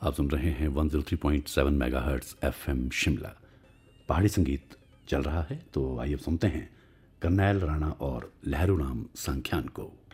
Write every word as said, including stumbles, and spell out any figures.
आप सुन रहे हैं one zero three point seven megahertz FM Shimla. पहाड़ी संगीत चल रहा है, तो आइए सुनते हैं करनैल राणा और लहरू राम सांख्यान को।